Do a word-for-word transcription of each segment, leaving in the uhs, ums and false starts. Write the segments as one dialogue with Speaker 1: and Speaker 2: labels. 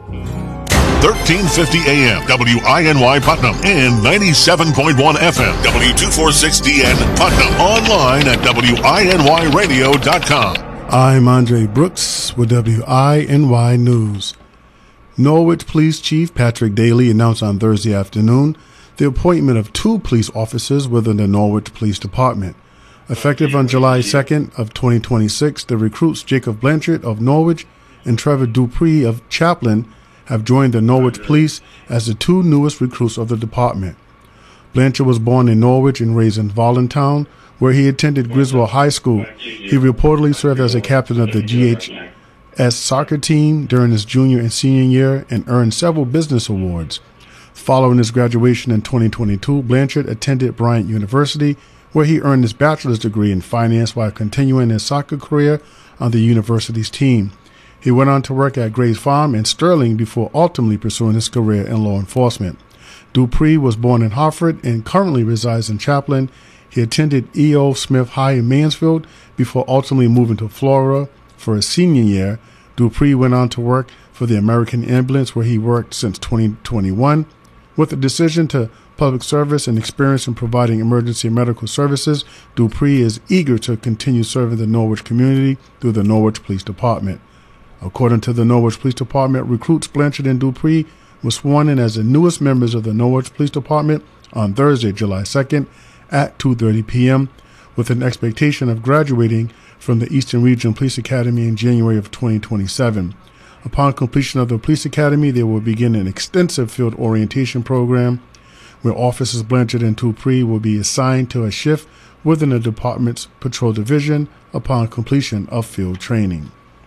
Speaker 1: thirteen fifty A M, W I N Y Putnam, and ninety-seven point one F M, W two forty-six D N Putnam. Online at W I N Y radio dot com.
Speaker 2: I'm Andre Brooks with W I N Y News. Norwich Police Chief Patrick Daly announced on Thursday afternoon the appointment of two police officers within the Norwich Police Department. Effective on July second of twenty twenty-six, the recruits Jacob Blanchard of Norwich and Trevor Dupree of Chaplin have joined the Norwich Police as the two newest recruits of the department. Blanchard was born in Norwich and raised in Voluntown, where he attended Griswold High School. He reportedly served as a captain of the G H S soccer team during his junior and senior year and earned several business awards. Following his graduation in twenty twenty-two, Blanchard attended Bryant University, where he earned his bachelor's degree in finance while continuing his soccer career on the university's team. He went on to work at Grays Farm and Sterling before ultimately pursuing his career in law enforcement. Dupree was born in Hartford and currently resides in Chaplin. He attended E O. Smith High in Mansfield before ultimately moving to Florida for his senior year. Dupree went on to work for the American Ambulance, where he worked since twenty twenty-one. With a decision to public service and experience in providing emergency medical services, Dupree is eager to continue serving the Norwich community through the Norwich Police Department. According to the Norwich Police Department, recruits Blanchard and Dupree were sworn in as the newest members of the Norwich Police Department on Thursday, July second at two thirty p.m., with an expectation of graduating from the Eastern Region Police Academy in January of twenty twenty-seven. Upon completion of the police academy, they will begin an extensive field orientation program where officers Blanchard and Dupree will be assigned to a shift within the department's patrol division upon completion of field training.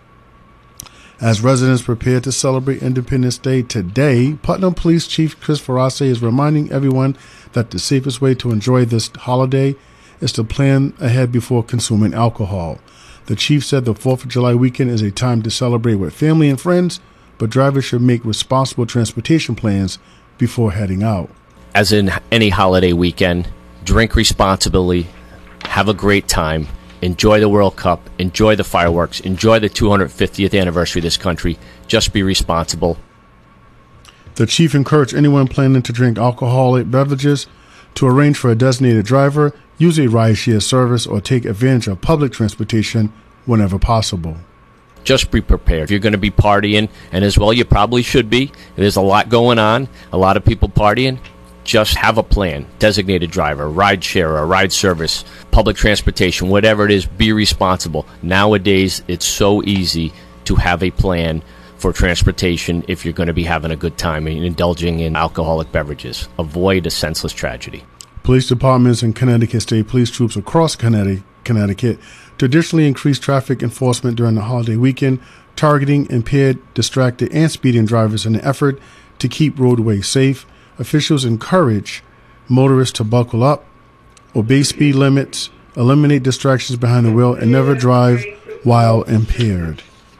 Speaker 2: As residents prepare to celebrate Independence Day today, Putnam Police Chief Chris Ferrace is reminding everyone that the safest way to enjoy this holiday is to plan ahead before consuming alcohol. The chief said the fourth of July weekend is a time to celebrate with family and friends, but drivers should make responsible transportation plans before heading out.
Speaker 3: As in any holiday weekend, drink responsibly, have a great time, enjoy the World Cup, enjoy the fireworks, enjoy the two hundred fiftieth anniversary of this country. Just be responsible.
Speaker 2: The chief encouraged anyone planning to drink alcoholic beverages to arrange for a designated driver, use a rideshare service, or take advantage of public transportation whenever possible.
Speaker 3: Just be prepared. If you're going to be partying, and as well you probably should be, there's a lot going on, a lot of people partying, just have a plan. Designated driver, ride share, a ride service, public transportation, whatever it is, be responsible. Nowadays, it's so easy to have a plan for transportation if you're going to be having a good time and indulging in alcoholic beverages. Avoid a senseless tragedy.
Speaker 2: Police departments and Connecticut State Police troops across Connecticut traditionally increase traffic enforcement during the holiday weekend, targeting impaired, distracted, and speeding drivers in an effort to keep roadways safe. Officials encourage motorists to buckle up, obey speed limits, eliminate distractions behind the wheel, and never drive while impaired.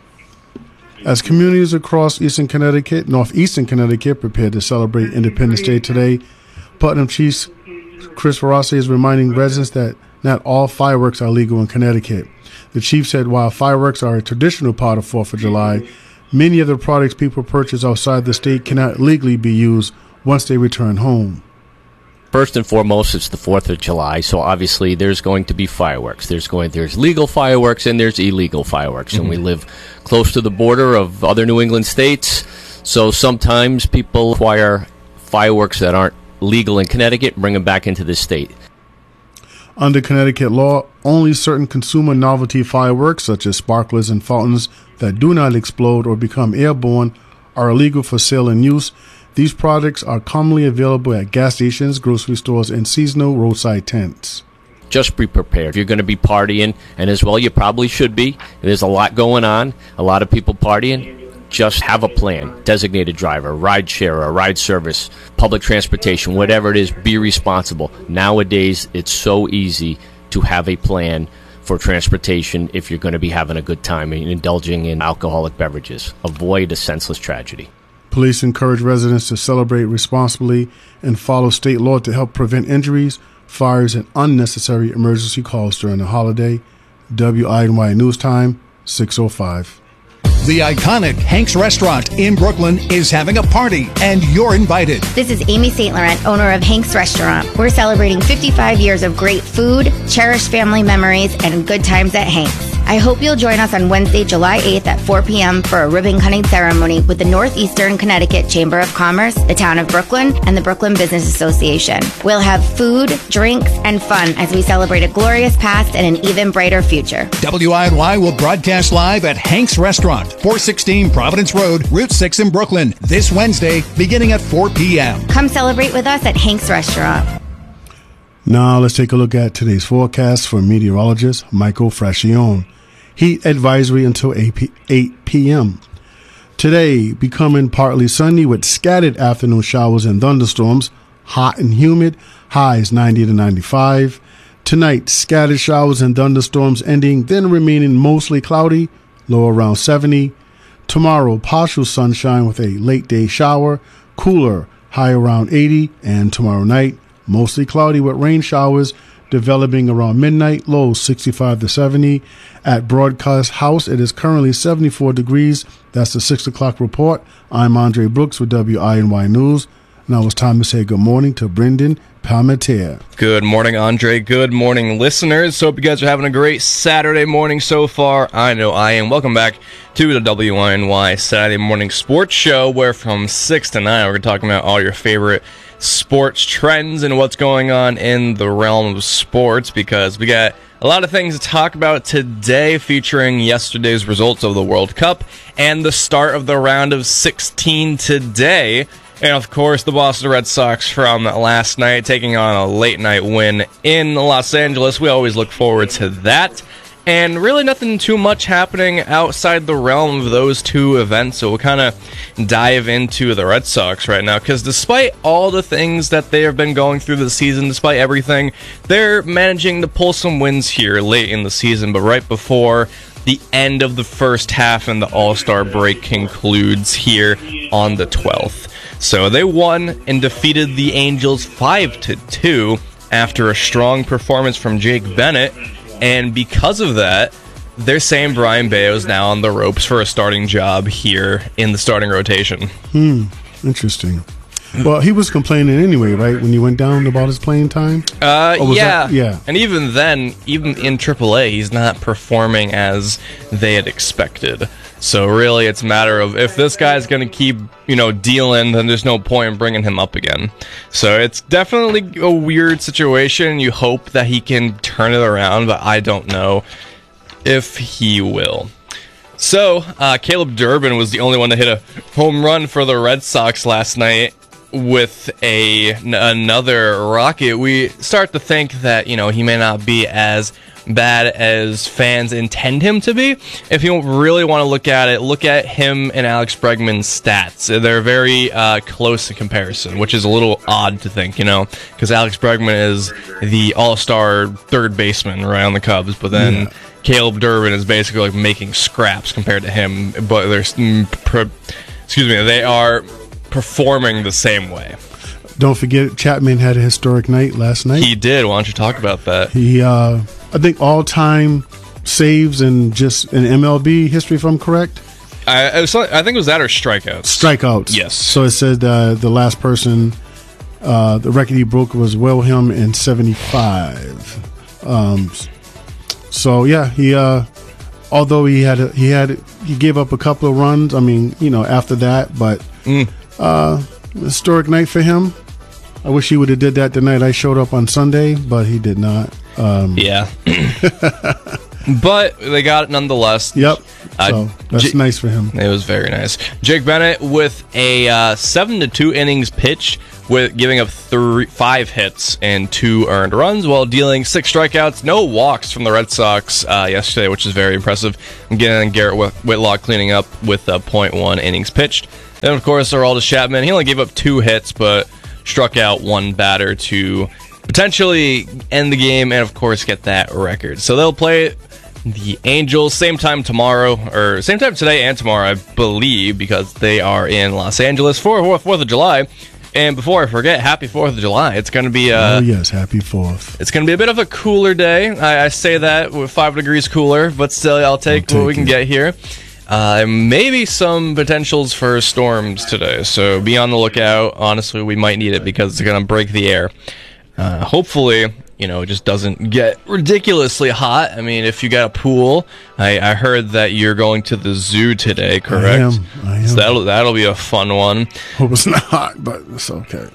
Speaker 2: As communities across Eastern Connecticut, Northeastern Connecticut prepare to celebrate Independence Day today, Putnam Chief Chris Ferrace is reminding residents that not all fireworks are legal in Connecticut. The chief said while fireworks are a traditional part of fourth of July, many of the products people purchase outside the state cannot legally be used once they return home.
Speaker 3: First and foremost, it's the fourth of July, so obviously there's going to be fireworks. There's going there's legal fireworks and there's illegal fireworks, mm-hmm. and we live close to the border of other New England states, so sometimes people acquire fireworks that aren't legal in Connecticut and bring them back into the state.
Speaker 2: Under Connecticut law, only certain consumer novelty fireworks, such as sparklers and fountains that do not explode or become airborne, are illegal for sale and use. These products are commonly available at gas stations, grocery stores, and seasonal roadside tents.
Speaker 3: Just be prepared. If you're going to be partying, and as well you probably should be, there's a lot going on, a lot of people partying, just have a plan. Designated driver, ride share, a ride service, public transportation, whatever it is, be responsible. Nowadays, it's so easy to have a plan for transportation if you're going to be having a good time and indulging in alcoholic beverages. Avoid a senseless tragedy.
Speaker 2: Police encourage residents to celebrate responsibly and follow state law to help prevent injuries, fires, and unnecessary emergency calls during the holiday. W I N Y News Time, six oh five.
Speaker 4: The iconic Hank's Restaurant in Brooklyn is having a party, and you're invited.
Speaker 5: This is Amy Saint Laurent, owner of Hank's Restaurant. We're celebrating fifty-five years of great food, cherished family memories, and good times at Hank's. I hope you'll join us on Wednesday, July eighth at four p.m. for a ribbon cutting ceremony with the Northeastern Connecticut Chamber of Commerce, the Town of Brooklyn, and the Brooklyn Business Association. We'll have food, drinks, and fun as we celebrate a glorious past and an even brighter future.
Speaker 4: W I N Y will broadcast live at Hank's Restaurant, four sixteen Providence Road, Route six in Brooklyn, this Wednesday, beginning at four p.m.
Speaker 5: Come celebrate with us at Hank's Restaurant.
Speaker 2: Now let's take a look at today's forecast for meteorologist Michael Frachione. Heat advisory until eight p.m. Today, becoming partly sunny with scattered afternoon showers and thunderstorms, hot and humid, highs ninety to ninety-five. Tonight, scattered showers and thunderstorms ending, then remaining mostly cloudy, low around seventy. Tomorrow, partial sunshine with a late day shower, cooler, high around eighty. And tomorrow night, mostly cloudy with rain showers, developing around midnight, low sixty-five to seventy. At Broadcast House, it is currently seventy-four degrees. That's the six o'clock report. I'm Andre Brooks with W I N Y News. Now it's time to say good morning to Brendan Palmetier.
Speaker 6: Good morning, Andre. Good morning, listeners. Hope you guys are having a great Saturday morning so far. I know I am. Welcome back to the W I N Y Saturday Morning Sports Show, where from six to nine, we're going to talk about all your favorite sports trends and what's going on in the realm of sports, because we got a lot of things to talk about today, featuring yesterday's results of the World Cup and the start of the round of sixteen today. And, of course, the Boston Red Sox from last night taking on a late-night win in Los Angeles. We always look forward to that. And really nothing too much happening outside the realm of those two events, so we'll kind of dive into the Red Sox right now, because despite all the things that they have been going through this season, despite everything, they're managing to pull some wins here late in the season, but right before the end of the first half and the All-Star break concludes here on the twelfth. So they won and defeated the Angels five to two after a strong performance from Jake Bennett. And because of that, they're saying Brian Bayo is now on the ropes for a starting job here in the starting rotation.
Speaker 2: Hmm, interesting. Well, he was complaining anyway, right, when you went down about his playing time?
Speaker 6: Uh, yeah.
Speaker 2: That, yeah.
Speaker 6: And even then, even in triple A, he's not performing as they had expected. So really, it's a matter of if this guy's going to keep, you know, dealing, then there's no point in bringing him up again. So it's definitely a weird situation. You hope that he can turn it around, but I don't know if he will. So, uh, Caleb Durbin was the only one to hit a home run for the Red Sox last night with a, n- another rocket. We start to think that, you know, he may not be as bad as fans intend him to be. If you really want to look at it, look at him and Alex Bregman's stats. They're very uh, close in comparison, which is a little odd to think, you know, because Alex Bregman is the all-star third baseman right on the Cubs, but then yeah. Caleb Durbin is basically like making scraps compared to him, but they're excuse me, they are performing the same way.
Speaker 2: Don't forget, Chapman had a historic night last night.
Speaker 6: He did. Why don't you talk about that?
Speaker 2: He, uh, I think, all-time saves in just in M L B history, if I'm correct.
Speaker 6: I, I think it was that or strikeouts.
Speaker 2: Strikeouts.
Speaker 6: Yes.
Speaker 2: So it said uh, the last person, uh, the record he broke was Wilhelm in seventy-five. Um, so yeah, he, uh, although he had, a, he had, he gave up a couple of runs. I mean, you know, after that, but
Speaker 6: mm.
Speaker 2: uh, historic night for him. I wish he would have did that the night I showed up on Sunday, but he did not. Um,
Speaker 6: yeah. But they got it nonetheless.
Speaker 2: Yep.
Speaker 6: Uh,
Speaker 2: so that's J- nice for him.
Speaker 6: It was very nice. Jake Bennett with a uh, seven to two innings pitch, with giving up three, five hits and two earned runs, while dealing six strikeouts, no walks from the Red Sox uh, yesterday, which is very impressive. Again, Garrett Whitlock cleaning up with a point one innings pitched. Then, of course, Aroldis Chapman. He only gave up two hits, but struck out one batter to potentially end the game and, of course, get that record. So they'll play the Angels same time tomorrow, or same time today and tomorrow, I believe, because they are in Los Angeles for fourth of July. And before I forget, happy fourth of July. It's going to be a...
Speaker 2: Oh, yes, happy fourth.
Speaker 6: It's going to be a bit of a cooler day. I, I say that with five degrees cooler, but still, I'll take, take what we can it. get here. Uh, maybe some potentials for storms today, so be on the lookout. Honestly, we might need it because it's going to break the air. Uh, hopefully, you know, it just doesn't get ridiculously hot. I mean, if you got a pool, I, I heard that you're going to the zoo today, correct?
Speaker 2: I am. I am.
Speaker 6: So that'll, that'll be a fun one.
Speaker 2: Hope it's not hot, but it's okay.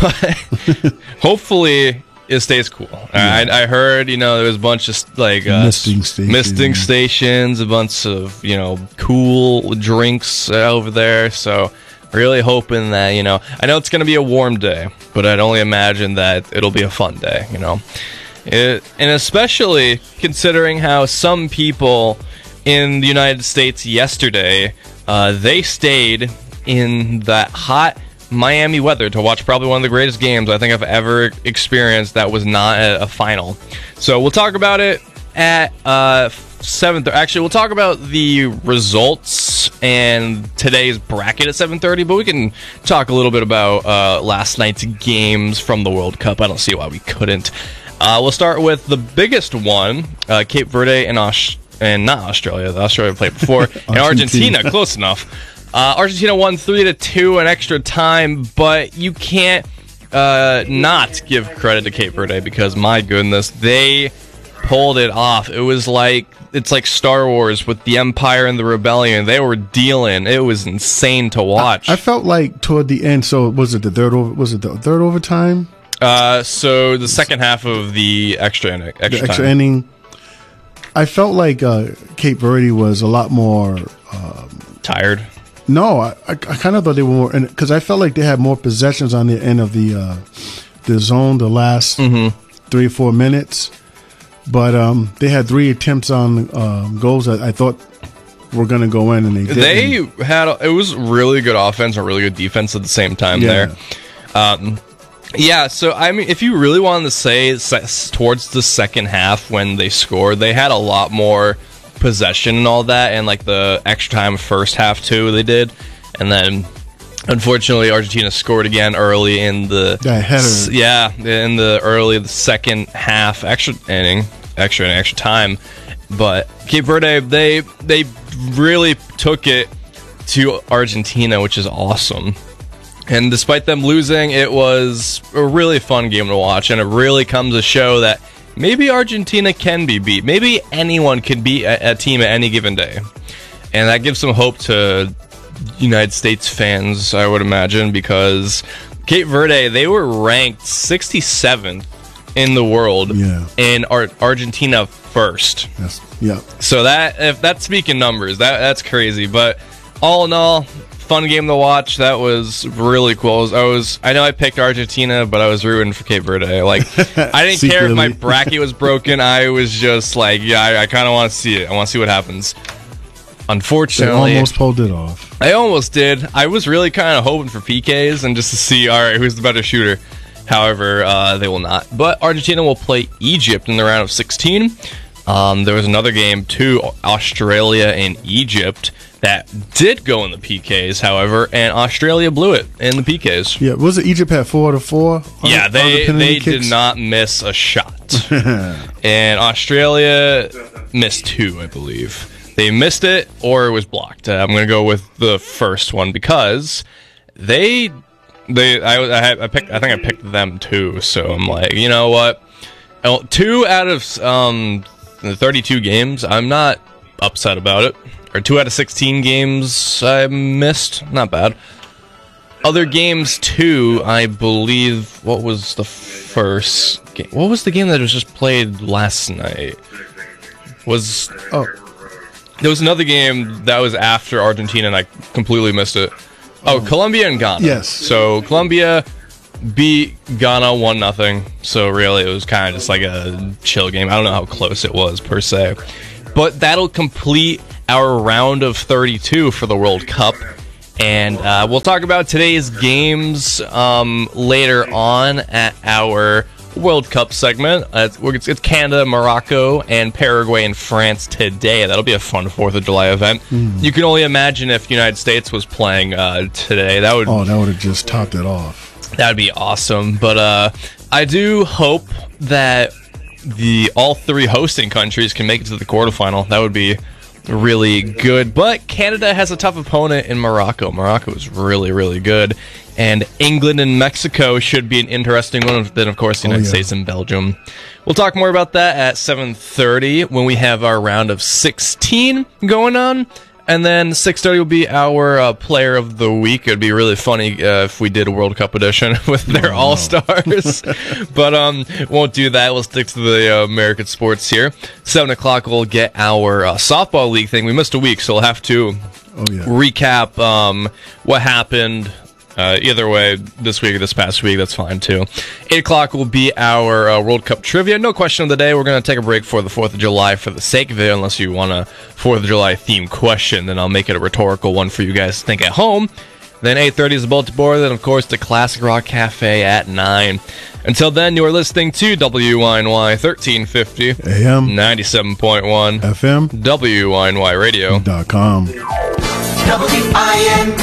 Speaker 6: Hopefully it stays cool. Yeah. I, I heard, you know, there was a bunch of like uh,
Speaker 2: misting stations,
Speaker 6: misting stations, a bunch of, you know, cool drinks over there. So really hoping that, you know, I know it's going to be a warm day, but I'd only imagine that it'll be a fun day, you know. It, and especially considering how some people in the United States yesterday, uh, they stayed in that hot Miami weather to watch probably one of the greatest games I think I've ever experienced that was not a, a final. So we'll talk about it at uh, seven thirty. Actually, we'll talk about the results and today's bracket at seven thirty, but we can talk a little bit about uh, last night's games from the World Cup. I don't see why we couldn't. Uh, we'll start with the biggest one, uh, Cape Verde and, Aus- and not Australia. The Australia played before, and Argentina, close enough. Uh, Argentina won three to two in extra time, but you can't uh, not give credit to Cape Verde because, my goodness, they pulled it off. It was like it's like Star Wars with the Empire and the Rebellion. They were dealing. It was insane to watch.
Speaker 2: I, I felt like toward the end. So was it the third over? Was it the third overtime?
Speaker 6: Uh, so the second half of the extra inning, extra,
Speaker 2: the extra
Speaker 6: time.
Speaker 2: inning. I felt like uh, Cape Verde was a lot more um,
Speaker 6: tired.
Speaker 2: No, I, I, I kind of thought they were more, because I felt like they had more possessions on the end of the uh, the zone the last
Speaker 6: mm-hmm.
Speaker 2: three or four minutes. But um, they had three attempts on um, goals that I thought were going to go in, and they didn't.
Speaker 6: They had, a, it was really good offense and really good defense at the same time
Speaker 2: yeah.
Speaker 6: there. Um, yeah, so, I mean, if you really wanted to say towards the second half when they scored, they had a lot more possession and all that, and like the extra time first half too they did, and then unfortunately Argentina scored again early in the
Speaker 2: that header.
Speaker 6: S- yeah in the early the second half extra inning extra and extra time. But Cape Verde, they they really took it to Argentina, which is awesome. And despite them losing, it was a really fun game to watch, and it really comes to show that maybe Argentina can be beat. Maybe anyone can beat a, a team at any given day. And that gives some hope to United States fans, I would imagine, because Cape Verde, they were ranked sixty-seventh in the world,
Speaker 2: yeah.
Speaker 6: and Ar- Argentina first.
Speaker 2: Yes. Yeah.
Speaker 6: So that, if that's speaking numbers, that that's crazy. But all in all, fun game to watch. That was really cool. I was, I was, I know I picked Argentina, but I was rooting for Cape Verde. Like, I didn't care if my bracket was broken. I was just like, yeah, I, I kind of want to see it. I want to see what happens. Unfortunately,
Speaker 2: they almost pulled it off.
Speaker 6: I almost did. I was really kind of hoping for P Ks and just to see, all right, who's the better shooter. However, uh, they will not. But Argentina will play Egypt in the round of sixteen. Um, there was another game, too, Australia and Egypt, that did go in the P Ks, however, and Australia blew it in the P Ks.
Speaker 2: Yeah, was it Egypt had four to four?
Speaker 6: Yeah,
Speaker 2: the,
Speaker 6: they
Speaker 2: the
Speaker 6: they
Speaker 2: kicks?
Speaker 6: did not miss a shot. And Australia missed two, I believe. They missed it, or it was blocked. Uh, I'm going to go with the first one because they they I I, I picked I think I picked them too. So I'm like, you know what? Two out of um. the thirty-two games, I'm not upset about it. Or two out of sixteen games I missed. Not bad. Other games, too, I believe... What was the first game? What was the game that was just played last night? Was...
Speaker 2: Oh.
Speaker 6: There was another game that was after Argentina, and I completely missed it. Oh, Colombia and Ghana.
Speaker 2: Yes.
Speaker 6: So, Colombia beat Ghana one nothing. So really it was kind of just like a chill game. I don't know how close it was per se, but that'll complete our round of thirty-two for the World Cup. And uh, we'll talk about today's games um, later on at our World Cup segment. Uh, it's, it's Canada, Morocco, and Paraguay and France today. That'll be a fun fourth of July event. Mm. You can only imagine if the United States was playing uh, today. That would
Speaker 2: oh, that would have just topped it off.
Speaker 6: That'd be awesome. But uh, I do hope that the all three hosting countries can make it to the quarterfinal. That would be really good. But Canada has a tough opponent in Morocco. Morocco is really, really good. And England and Mexico should be an interesting one. Then, of course, the United oh, yeah. States and Belgium. We'll talk more about that at seven thirty when we have our round of sixteen going on. And then six thirty will be our uh, player of the week. It would be really funny uh, if we did a World Cup edition with their oh, all-stars. But um, won't do that. We'll stick to the uh, American sports here. seven o'clock we'll get our uh, softball league thing. We missed a week, so we'll have to oh, yeah. recap um, what happened. Uh, either way, this week or this past week, that's fine too. eight o'clock will be our uh, World Cup trivia. No question of the day. We're going to take a break for the fourth of July for the sake of it, unless you want a fourth of July themed question. Then I'll make it a rhetorical one for you guys to think at home. Then eight thirty is the bulletin board. Then, of course, the Classic Rock Cafe at nine. Until then, you are listening to W I N Y thirteen fifty
Speaker 2: A M
Speaker 6: ninety-seven point one
Speaker 2: F M
Speaker 6: W I N Y radio
Speaker 2: dot com.
Speaker 7: W I N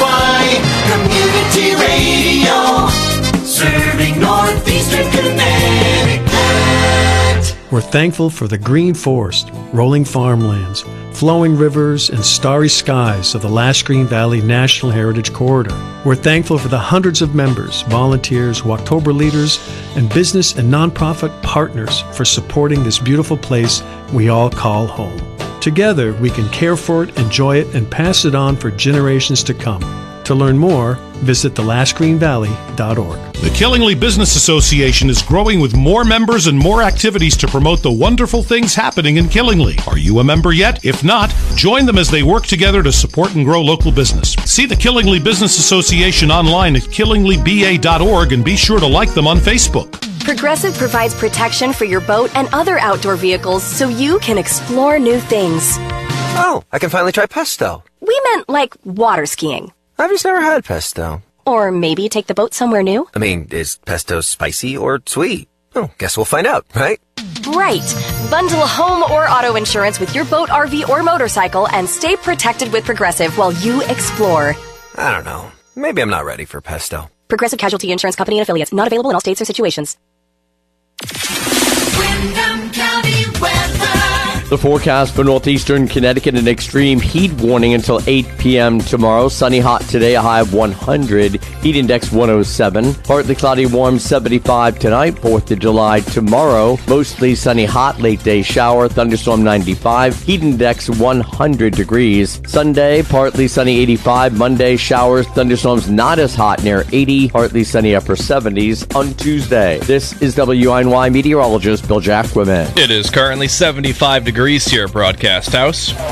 Speaker 7: Y Community Radio, serving Northeastern Connecticut.
Speaker 8: We're thankful for the green forest, rolling farmlands, flowing rivers, and starry skies of the Lash Green Valley National Heritage Corridor. We're thankful for the hundreds of members, volunteers, Walktober leaders, and business and nonprofit partners for supporting this beautiful place we all call home. Together, we can care for it, enjoy it, and pass it on for generations to come. To learn more, visit the lash green valley dot org.
Speaker 9: The Killingly Business Association is growing with more members and more activities to promote the wonderful things happening in Killingly. Are you a member yet? If not, join them as they work together to support and grow local business. See the Killingly Business Association online at killingly b a dot org and be sure to like them on Facebook.
Speaker 10: Progressive provides protection for your boat and other outdoor vehicles so you can explore new things.
Speaker 11: Oh, I can finally try pesto.
Speaker 10: We meant like water skiing.
Speaker 11: I've just never had pesto.
Speaker 10: Or maybe take the boat somewhere new.
Speaker 11: I mean, is pesto spicy or sweet? Oh, guess we'll find out, right?
Speaker 10: Right. Bundle home or auto insurance with your boat, R V, or motorcycle and stay protected with Progressive while you explore.
Speaker 11: I don't know. Maybe I'm not ready for pesto.
Speaker 10: Progressive Casualty Insurance Company and Affiliates. Not available in all states or situations.
Speaker 7: Windham County weather.
Speaker 3: The forecast for northeastern Connecticut, an extreme heat warning until eight p.m. tomorrow. Sunny, hot today, a high of one hundred. Heat index one oh seven. Partly cloudy, warm seventy-five tonight. fourth of July tomorrow. Mostly sunny, hot, late day shower. Thunderstorm ninety-five. Heat index one hundred degrees. Sunday, partly sunny, eighty-five. Monday, showers. Thunderstorms not as hot, near eighty. Partly sunny, upper seventies on Tuesday. This is W I N Y meteorologist Bill Jacquemin.
Speaker 6: It is currently seventy-five degrees here at Broadcast House.
Speaker 7: W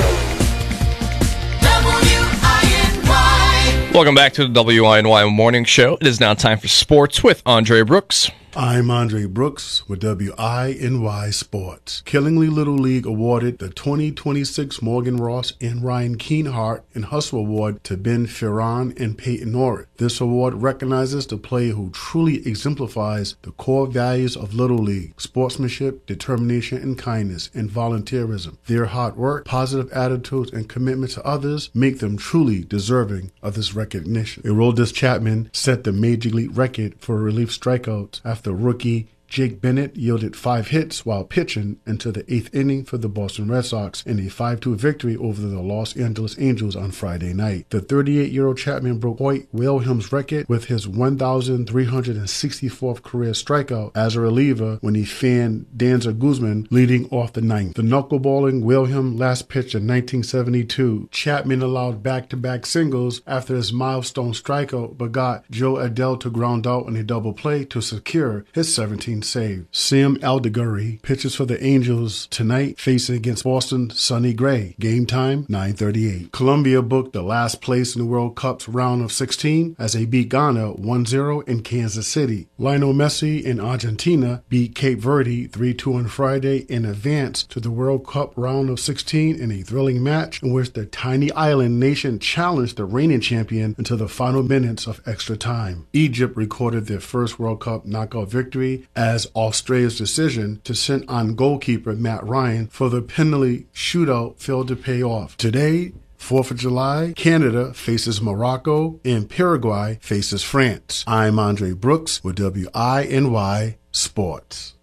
Speaker 7: I N Y.
Speaker 6: Welcome back to the W I N Y Morning Show. It is now time for sports with Andre Brooks.
Speaker 2: I'm Andre Brooks with W I N Y Sports. Killingly Little League awarded the twenty twenty-six Morgan Ross and Ryan Keenehart and Hustle Award to Ben Ferran and Peyton Norris. This award recognizes the player who truly exemplifies the core values of Little League: sportsmanship, determination, and kindness, and volunteerism. Their hard work, positive attitudes, and commitment to others make them truly deserving of this recognition. Aroldis Chapman set the Major League record for relief strikeouts after the rookie Jake Bennett yielded five hits while pitching into the eighth inning for the Boston Red Sox in a five two victory over the Los Angeles Angels on Friday night. The thirty-eight-year-old Chapman broke Hoyt Wilhelm's record with his one thousand three hundred sixty-fourth career strikeout as a reliever when he fanned Danza Guzman leading off the ninth. The knuckleballing Wilhelm last pitched in nineteen seventy-two. Chapman allowed back-to-back singles after his milestone strikeout, but got Joe Adele to ground out in a double play to secure his seventeenth save. Sam Aldeguerri pitches for the Angels tonight, facing against Boston Sonny Gray. Game time, nine thirty-eight. Colombia booked the last place in the World Cup's round of sixteen as they beat Ghana one zero in Kansas City. Lionel Messi and Argentina beat Cape Verde three two on Friday and advanced to the World Cup round of sixteen in a thrilling match in which the tiny island nation challenged the reigning champion until the final minutes of extra time. Egypt recorded their first World Cup knockout victory as Australia's decision to send on goalkeeper Matt Ryan for the penalty shootout failed to pay off. Today, fourth of July, Canada faces Morocco and Paraguay faces France. I'm Andre Brooks with W I N Y Sports.